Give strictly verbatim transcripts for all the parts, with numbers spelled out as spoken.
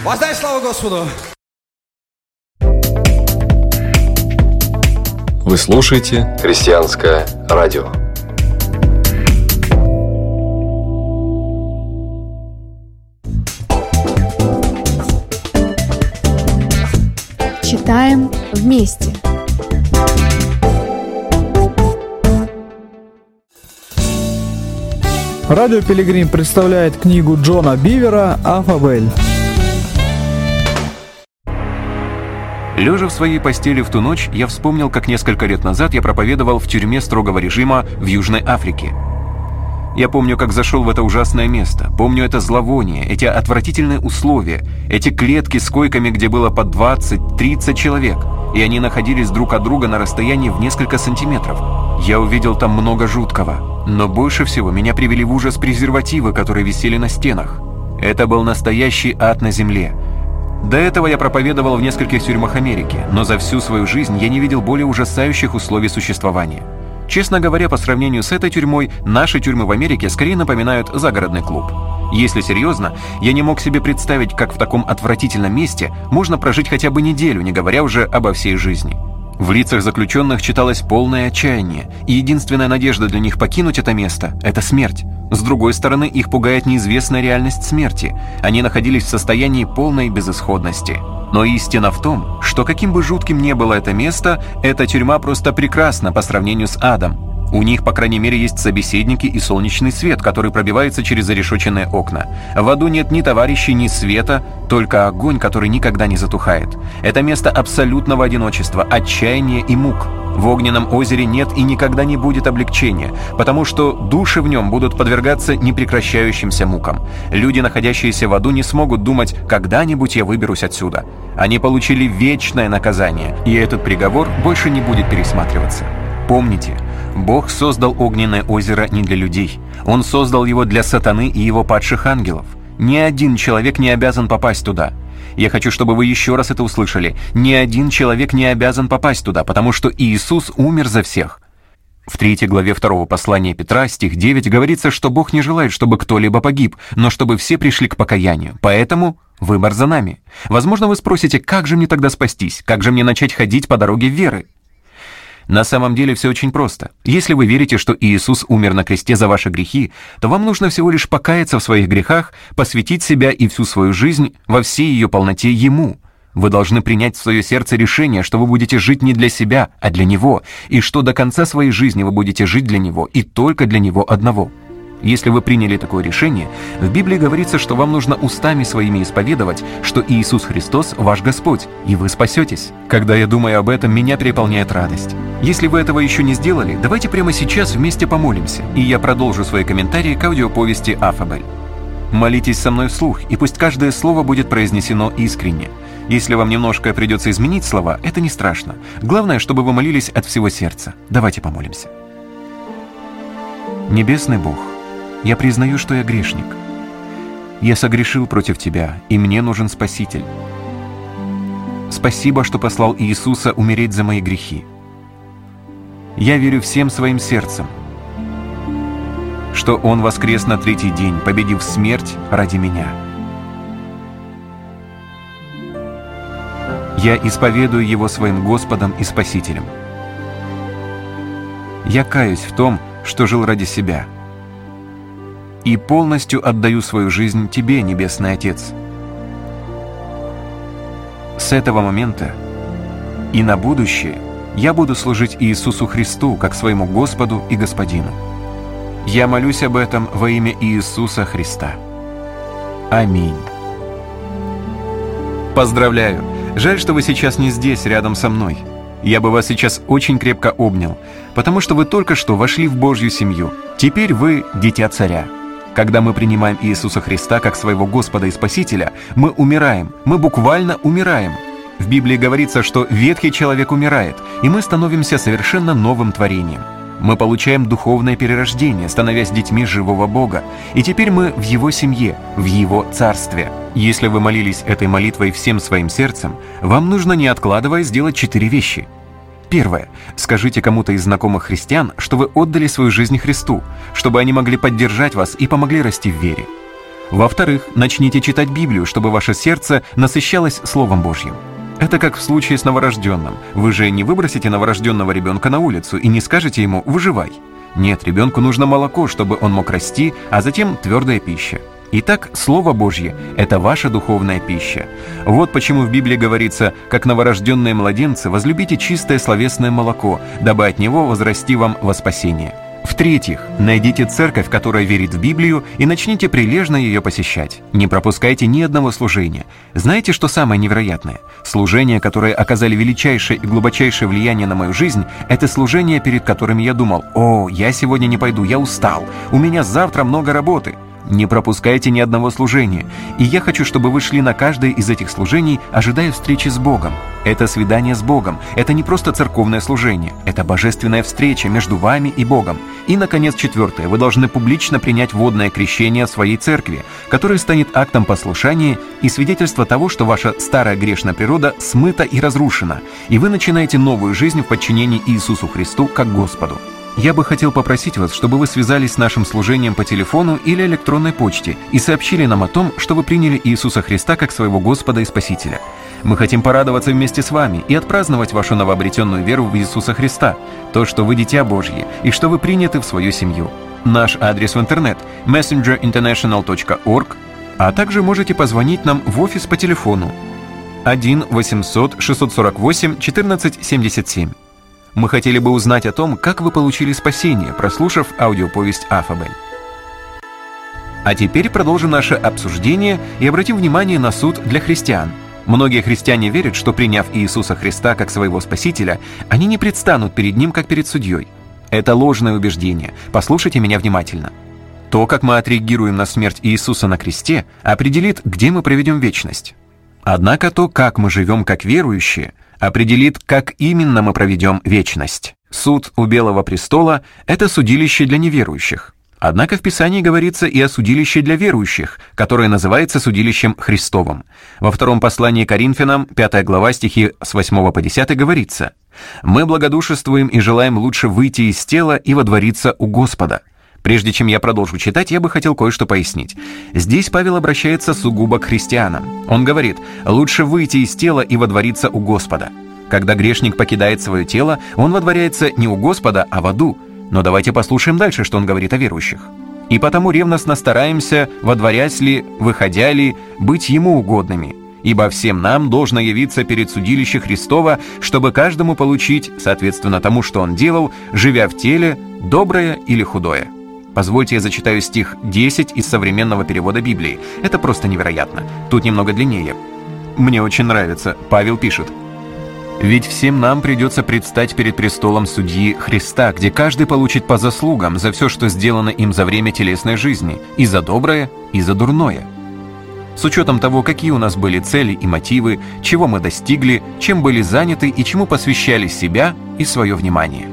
Воздай славу Господу! Вы слушаете «Христианское радио». Читаем вместе. Радио Пилигрим представляет книгу Джона Бивера «Афабель». Лежа в своей постели в ту ночь, я вспомнил, как несколько лет назад я проповедовал в тюрьме строгого режима в Южной Африке. Я помню, как зашел в это ужасное место, помню это зловоние, эти отвратительные условия, эти клетки с койками, где было по двадцать-тридцать человек, и они находились друг от друга на расстоянии в несколько сантиметров. Я увидел там много жуткого, но больше всего меня привели в ужас презервативы, которые висели на стенах. Это был настоящий ад на земле. До этого я проповедовал в нескольких тюрьмах Америки, но за всю свою жизнь я не видел более ужасающих условий существования. Честно говоря, по сравнению с этой тюрьмой, наши тюрьмы в Америке скорее напоминают загородный клуб. Если серьезно, я не мог себе представить, как в таком отвратительном месте можно прожить хотя бы неделю, не говоря уже обо всей жизни. В лицах заключенных читалось полное отчаяние, и единственная надежда для них покинуть это место – это смерть. С другой стороны, их пугает неизвестная реальность смерти. Они находились в состоянии полной безысходности. Но истина в том, что каким бы жутким ни было это место, эта тюрьма просто прекрасна по сравнению с адом. У них, по крайней мере, есть собеседники и солнечный свет, который пробивается через зарешоченные окна. В аду нет ни товарищей, ни света, только огонь, который никогда не затухает. Это место абсолютного одиночества, отчаяния и мук. В огненном озере нет и никогда не будет облегчения, потому что души в нем будут подвергаться непрекращающимся мукам. Люди, находящиеся в аду, не смогут думать «когда-нибудь я выберусь отсюда». Они получили вечное наказание, и этот приговор больше не будет пересматриваться. Помните, Бог создал огненное озеро не для людей. Он создал его для сатаны и его падших ангелов. Ни один человек не обязан попасть туда. Я хочу, чтобы вы еще раз это услышали. Ни один человек не обязан попасть туда, потому что Иисус умер за всех. В третьей главе второго послания Петра, стих девять, говорится, что Бог не желает, чтобы кто-либо погиб, но чтобы все пришли к покаянию. Поэтому выбор за нами. Возможно, вы спросите, как же мне тогда спастись? Как же мне начать ходить по дороге веры? На самом деле все очень просто. Если вы верите, что Иисус умер на кресте за ваши грехи, то вам нужно всего лишь покаяться в своих грехах, посвятить себя и всю свою жизнь во всей ее полноте Ему. Вы должны принять в свое сердце решение, что вы будете жить не для себя, а для Него, и что до конца своей жизни вы будете жить для Него и только для Него одного. Если вы приняли такое решение, в Библии говорится, что вам нужно устами своими исповедовать, что Иисус Христос ваш Господь, и вы спасетесь. Когда я думаю об этом, меня переполняет радость. Если вы этого еще не сделали, давайте прямо сейчас вместе помолимся, и я продолжу свои комментарии к аудиоповести «Афабель». Молитесь со мной вслух, и пусть каждое слово будет произнесено искренне. Если вам немножко придется изменить слова, это не страшно. Главное, чтобы вы молились от всего сердца. Давайте помолимся. Небесный Бог, я признаю, что я грешник. Я согрешил против Тебя, и мне нужен Спаситель. Спасибо, что послал Иисуса умереть за мои грехи. Я верю всем своим сердцем, что Он воскрес на третий день, победив смерть ради меня. Я исповедую Его своим Господом и Спасителем. Я каюсь в том, что жил ради себя, и полностью отдаю свою жизнь Тебе, Небесный Отец. С этого момента и на будущее я буду служить Иисусу Христу как своему Господу и Господину. Я молюсь об этом во имя Иисуса Христа. Аминь. Поздравляю! Жаль, что вы сейчас не здесь, рядом со мной. Я бы вас сейчас очень крепко обнял, потому что вы только что вошли в Божью семью. Теперь вы дитя Царя. Когда мы принимаем Иисуса Христа как своего Господа и Спасителя, мы умираем, мы буквально умираем. В Библии говорится, что ветхий человек умирает, и мы становимся совершенно новым творением. Мы получаем духовное перерождение, становясь детьми живого Бога, и теперь мы в Его семье, в Его царстве. Если вы молились этой молитвой всем своим сердцем, вам нужно, не откладывая, сделать четыре вещи. Первое. Скажите кому-то из знакомых христиан, что вы отдали свою жизнь Христу, чтобы они могли поддержать вас и помогли расти в вере. Во-вторых, начните читать Библию, чтобы ваше сердце насыщалось Словом Божьим. Это как в случае с новорожденным. Вы же не выбросите новорожденного ребенка на улицу и не скажете ему «выживай». Нет, ребенку нужно молоко, чтобы он мог расти, а затем твердая пища. Итак, Слово Божье – это ваша духовная пища. Вот почему в Библии говорится: «Как новорожденные младенцы, возлюбите чистое словесное молоко, дабы от него возрасти вам во спасение». В-третьих, найдите церковь, которая верит в Библию, и начните прилежно ее посещать. Не пропускайте ни одного служения. Знаете, что самое невероятное? Служения, которые оказали величайшее и глубочайшее влияние на мою жизнь, это служения, перед которыми я думал: «О, я сегодня не пойду, я устал, у меня завтра много работы». Не пропускайте ни одного служения. И я хочу, чтобы вы шли на каждое из этих служений, ожидая встречи с Богом. Это свидание с Богом. Это не просто церковное служение. Это божественная встреча между вами и Богом. И, наконец, четвертое. Вы должны публично принять водное крещение в своей церкви, которое станет актом послушания и свидетельство того, что ваша старая грешная природа смыта и разрушена, и вы начинаете новую жизнь в подчинении Иисусу Христу как Господу. Я бы хотел попросить вас, чтобы вы связались с нашим служением по телефону или электронной почте и сообщили нам о том, что вы приняли Иисуса Христа как своего Господа и Спасителя. Мы хотим порадоваться вместе с вами и отпраздновать вашу новообретенную веру в Иисуса Христа, то, что вы дитя Божье и что вы приняты в свою семью. Наш адрес в интернет – мессенджер интернешнл точка орг, а также можете позвонить нам в офис по телефону один восемьсот шестьсот сорок восемь четырнадцать семьдесят семь. Мы хотели бы узнать о том, как вы получили спасение, прослушав аудиоповесть Афабель. А теперь продолжим наше обсуждение и обратим внимание на суд для христиан. Многие христиане верят, что, приняв Иисуса Христа как своего Спасителя, они не предстанут перед Ним, как перед судьей. Это ложное убеждение. Послушайте меня внимательно. То, как мы отреагируем на смерть Иисуса на кресте, определит, где мы проведем вечность. Однако то, как мы живем как верующие, определит, как именно мы проведем вечность. Суд у Белого престола – это судилище для неверующих. Однако в Писании говорится и о судилище для верующих, которое называется судилищем Христовым. Во втором послании к Коринфянам, пятая глава, стихи с восьмого по десятый говорится: «Мы благодушествуем и желаем лучше выйти из тела и водвориться у Господа». Прежде чем я продолжу читать, я бы хотел кое-что пояснить. Здесь Павел обращается сугубо к христианам. Он говорит: «Лучше выйти из тела и водвориться у Господа». Когда грешник покидает свое тело, он водворяется не у Господа, а в аду. Но давайте послушаем дальше, что он говорит о верующих. «И потому ревностно стараемся, водворясь ли, выходя ли, быть Ему угодными. Ибо всем нам должно явиться перед судилище Христова, чтобы каждому получить, соответственно тому, что он делал, живя в теле, доброе или худое». Позвольте, я зачитаю стих десять из современного перевода Библии. Это просто невероятно. Тут немного длиннее. Мне очень нравится. Павел пишет: «Ведь всем нам придется предстать перед престолом судьи Христа, где каждый получит по заслугам за все, что сделано им за время телесной жизни, и за доброе, и за дурное». С учетом того, какие у нас были цели и мотивы, чего мы достигли, чем были заняты и чему посвящали себя и свое внимание.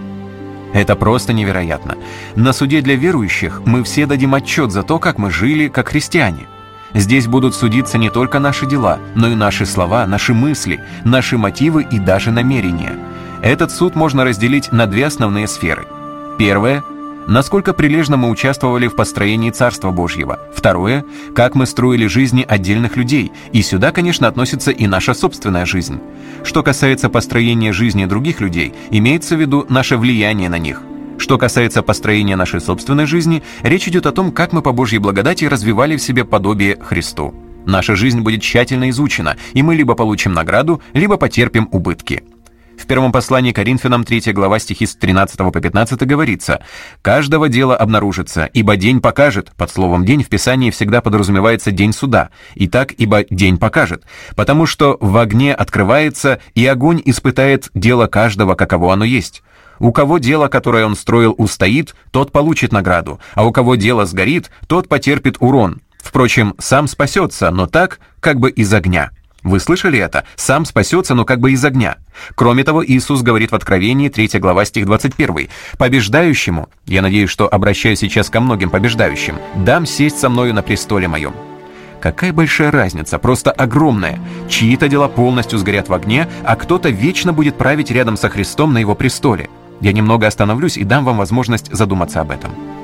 Это просто невероятно. На суде для верующих мы все дадим отчет за то, как мы жили, как христиане. Здесь будут судиться не только наши дела, но и наши слова, наши мысли, наши мотивы и даже намерения. Этот суд можно разделить на две основные сферы. Первое – насколько прилежно мы участвовали в построении Царства Божьего. Второе – как мы строили жизни отдельных людей. И сюда, конечно, относится и наша собственная жизнь. Что касается построения жизни других людей, имеется в виду наше влияние на них. Что касается построения нашей собственной жизни, речь идет о том, как мы по Божьей благодати развивали в себе подобие Христу. Наша жизнь будет тщательно изучена, и мы либо получим награду, либо потерпим убытки. В первом послании к Коринфянам, третья глава, стихи с тринадцатого по пятнадцатый говорится: «Каждого дела обнаружится, ибо день покажет». Под словом «день» в Писании всегда подразумевается день суда. Итак, ибо день покажет. Потому что в огне открывается, и огонь испытает дело каждого, каково оно есть. У кого дело, которое он строил, устоит, тот получит награду, а у кого дело сгорит, тот потерпит урон. Впрочем, сам спасется, но так, как бы из огня». Вы слышали это? Сам спасется, но как бы из огня. Кроме того, Иисус говорит в Откровении, третья глава, стих двадцать первый: «Побеждающему, я надеюсь, что обращаюсь сейчас ко многим побеждающим, дам сесть со мною на престоле моем». Какая большая разница, просто огромная. Чьи-то дела полностью сгорят в огне, а кто-то вечно будет править рядом со Христом на его престоле. Я немного остановлюсь и дам вам возможность задуматься об этом.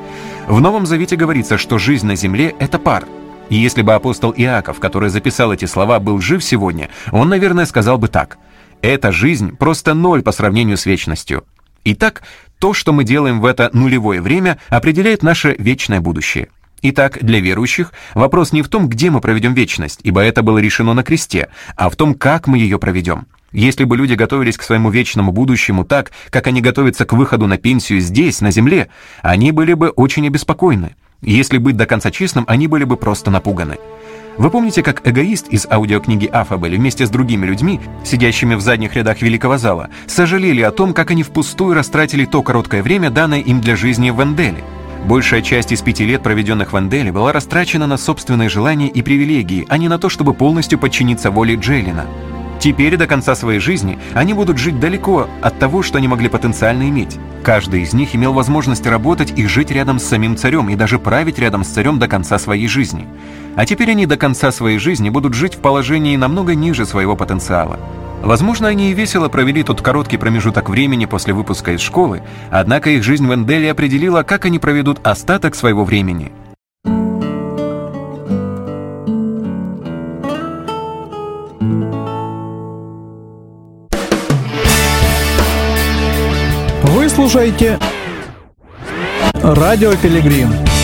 В Новом Завете говорится, что жизнь на земле — это пар. И если бы апостол Иаков, который записал эти слова, был жив сегодня, он, наверное, сказал бы так: «Эта жизнь просто ноль по сравнению с вечностью». Итак, то, что мы делаем в это нулевое время, определяет наше вечное будущее. Итак, для верующих вопрос не в том, где мы проведем вечность, ибо это было решено на кресте, а в том, как мы ее проведем. Если бы люди готовились к своему вечному будущему так, как они готовятся к выходу на пенсию здесь, на земле, они были бы очень обеспокоены. Если быть до конца честным, они были бы просто напуганы. Вы помните, как эгоист из аудиокниги Аффабель вместе с другими людьми, сидящими в задних рядах великого зала, сожалели о том, как они впустую растратили то короткое время, данное им для жизни в Энделе? Большая часть из пяти лет, проведенных в Энделе, была растрачена на собственные желания и привилегии, а не на то, чтобы полностью подчиниться воле Джейлина. Теперь до конца своей жизни они будут жить далеко от того, что они могли потенциально иметь. Каждый из них имел возможность работать и жить рядом с самим царем, и даже править рядом с царем до конца своей жизни. А теперь они до конца своей жизни будут жить в положении намного ниже своего потенциала. Возможно, они и весело провели тот короткий промежуток времени после выпуска из школы, однако их жизнь в Энделе определила, как они проведут остаток своего времени. Вы слушаете Радио Пилигрим.